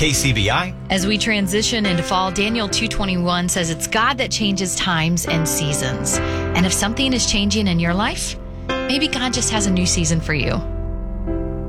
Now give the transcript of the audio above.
KCBI. As we transition into fall, Daniel 2:21 says it's God that changes times and seasons. And if something is changing in your life, maybe God just has a new season for you.